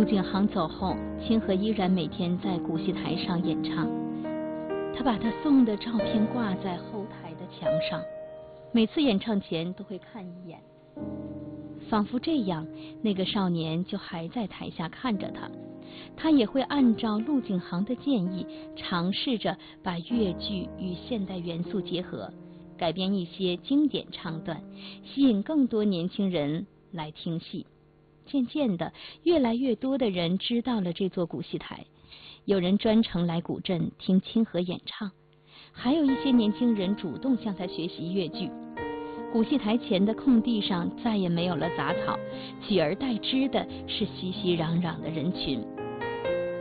陆景行走后，清河依然每天在古戏台上演唱。他把他送的照片挂在后台的墙上，每次演唱前都会看一眼，仿佛这样，那个少年就还在台下看着他。他也会按照陆景行的建议，尝试着把粤剧与现代元素结合，改编一些经典唱段，吸引更多年轻人来听戏。渐渐的，越来越多的人知道了这座古戏台，有人专程来古镇听清河演唱，还有一些年轻人主动向他学习粤剧。古戏台前的空地上再也没有了杂草，取而代之的是熙熙攘攘的人群。